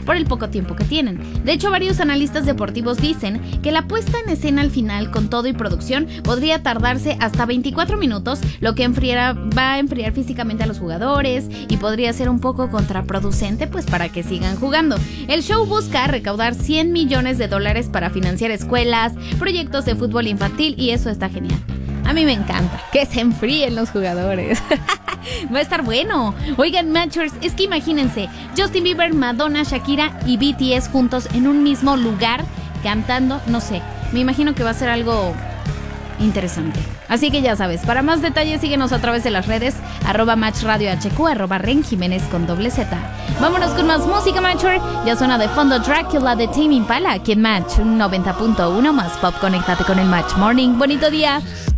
por el poco tiempo que tienen. De hecho, varios analistas deportivos dicen que la puesta en escena al final, con todo y producción, podría tardarse hasta 24 minutos, lo que va a enfriar físicamente a los jugadores y podría ser un poco contraproducente pues para que sigan jugando. El show busca recaudar $100 millones para financiar escuelas, proyectos de fútbol infantil, y eso está genial. A mí me encanta que se enfríen los jugadores. Va a estar bueno. Oigan, Matchers, es que imagínense, Justin Bieber, Madonna, Shakira y BTS juntos en un mismo lugar cantando, no sé, me imagino que va a ser algo interesante. Así que ya sabes, para más detalles síguenos a través de las redes @MatchRadioHQ, @RenJiménez con Z. Vámonos con más música, Matcher. Ya suena de fondo Drácula de Tame Impala aquí en Match 90.1 más pop. Conéctate con el Match Morning. Bonito día.